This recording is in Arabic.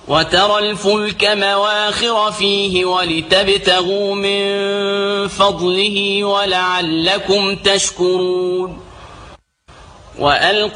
وترى الفلك مواخر فيه ولتبتغوا من فضله ولعلكم تشكرون. وألقى